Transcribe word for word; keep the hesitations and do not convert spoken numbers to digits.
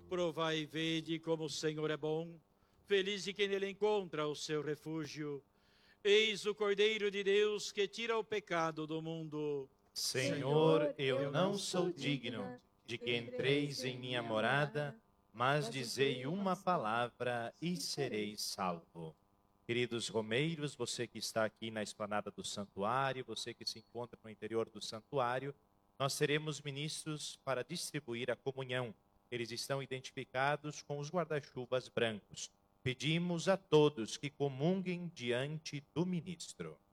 Provai e vede como o Senhor é bom. Feliz de quem nele encontra o seu refúgio. Eis o Cordeiro de Deus que tira o pecado do mundo. Senhor, eu não sou digno de que entreis em minha morada, mas dizei uma palavra e serei salvo. Queridos romeiros, você que está aqui na esplanada do santuário, você que se encontra no interior do santuário, nós seremos ministros para distribuir a comunhão. Eles estão identificados com os guarda-chuvas brancos. Pedimos a todos que comunguem diante do ministro.